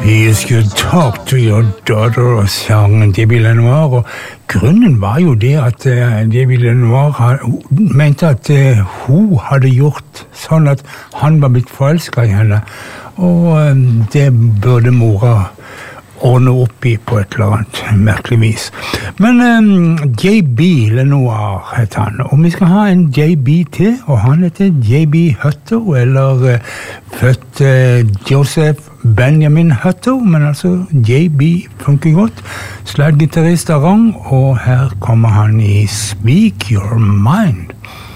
You should talk to your daughter og sangen Debbie Lenoir, og grunnen var jo det at Debbie Lenoir mente at hun hadde gjort sånn at han var blitt forelsket i henne, og det burde mora ordne opp i på et eller annet merkelig vis. Men J.B. Lenoir heter han, og vi skal ha en J.B. til, og han heter J.B. Hutto, eller født Joseph Benjamin Hutto, men altså J.B. funker godt. Slaggitarrist av rang, og her kommer han i Speak Your Mind.